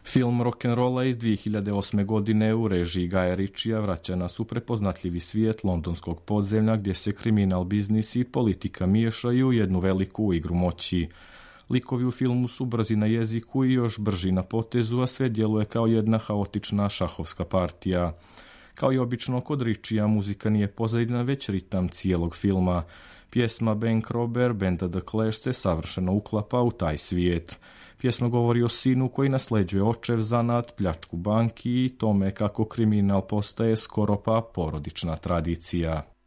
Film Rock'n'Rolla iz 2008. godine u režiji Gaja Ritchija vraća nas u prepoznatljivi svijet londonskog podzemlja gdje se kriminal, biznis i politika miješaju u jednu veliku igru moći. Likovi u filmu su brzi na jeziku i još brži na potezu, a sve djeluje kao jedna haotična šahovska partija. Kao i obično kod Ritchija, muzika nije pozadina, već ritam cijelog filma. Pjesma Bank Robber benda The Clash se savršeno uklapa u taj svijet. Pjesma govori o sinu koji nasljeđuje očev zanat, pljačku banki i tome kako kriminal postaje skoro pa porodična tradicija.